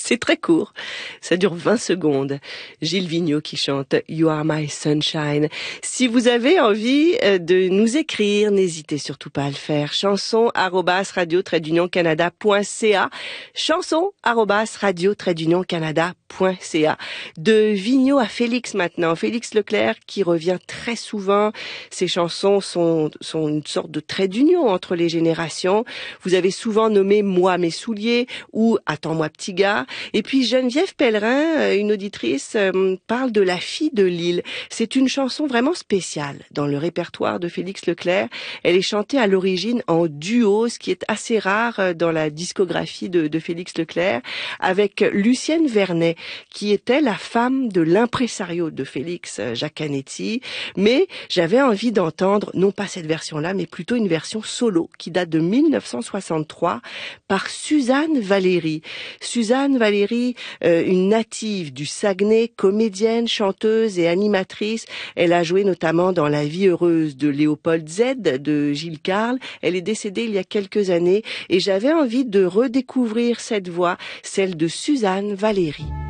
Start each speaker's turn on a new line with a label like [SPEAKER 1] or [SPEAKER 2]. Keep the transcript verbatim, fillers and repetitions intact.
[SPEAKER 1] C'est très court, ça dure vingt secondes. Gilles Vigneault qui chante You Are My Sunshine. Si vous avez envie de nous écrire, n'hésitez surtout pas à le faire. Chanson arobase radio trait d'union canada point c a. Chanson arobase radio trait d'union canada point c a. De Vigneault à Félix maintenant. Félix Leclerc qui revient très souvent. Ses chansons sont, sont une sorte de trait d'union entre les générations. Vous avez souvent nommé Moi mes souliers ou Attends-moi petit gars. Et puis Geneviève Pellerin, une auditrice, parle de La fille de Lille. C'est une chanson vraiment spéciale dans le répertoire de Félix Leclerc. Elle est chantée à l'origine en duo, ce qui est assez rare dans la discographie de, de Félix Leclerc, avec Lucienne Vernet, qui était la femme de l'impresario de Félix, Jacques Canetti. Mais j'avais envie d'entendre, non pas cette version-là, mais plutôt une version solo, qui date de mille neuf cent soixante-trois, par Suzanne Valéry. Suzanne Valéry, euh, une native du Saguenay, comédienne, chanteuse et animatrice. Elle a joué notamment dans La vie heureuse de Léopold Z de Gilles Carle. Elle est décédée il y a quelques années et j'avais envie de redécouvrir cette voix, celle de Suzanne Valéry.